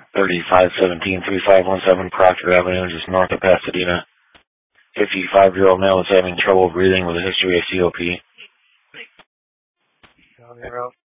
3517-3517 Proctor Avenue, just north of Pasadena. 55-year-old male is having trouble breathing with a history of COPD. County route